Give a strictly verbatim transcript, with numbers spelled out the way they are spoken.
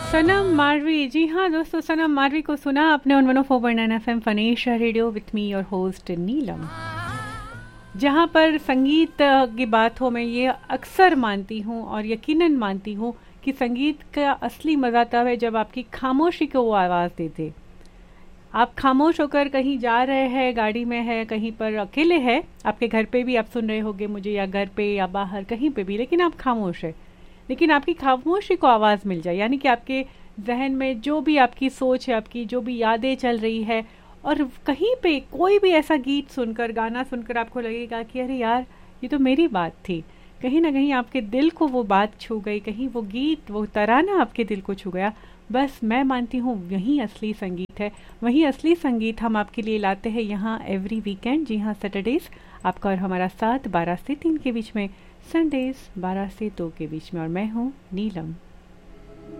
सनम मारवी, जी हाँ दोस्तों, सनम मारवी को सुना आपने on one O four point nine F M फनेशा radio with me और होस्ट नीलम। जहाँ पर संगीत की बात हो, मैं ये अक्सर मानती हूँ और यकीनन मानती हूँ कि संगीत का असली मज़ा तब है जब आपकी खामोशी को वो आवाज़ देते। आप खामोश होकर कहीं जा रहे हैं, गाड़ी में है, कहीं पर अकेले हैं, आपके घर पे भी आप सुन रहे होंगे मुझे, या घर पे या बाहर कहीं पे भी, लेकिन आप खामोश है, लेकिन आपकी खामोशी को आवाज़ मिल जाए, यानी कि आपके जहन में जो भी आपकी सोच है, आपकी जो भी यादें चल रही है, और कहीं पे कोई भी ऐसा गीत सुनकर, गाना सुनकर आपको लगेगा कि अरे यार ये तो मेरी बात थी, कहीं ना कहीं आपके दिल को वो बात छू गई, कहीं वो गीत, वो तराना आपके दिल को छू गया। बस मैं मानती हूँ वही असली संगीत है। वही असली संगीत हम आपके लिए लाते हैं यहाँ एवरी वीकेंड। जी हाँ, सैटरडेज़ आपका और हमारा साथ बारह से तीन के बीच में, संडेज़ बारह से दो के बीच में, और मैं हूँ नीलम।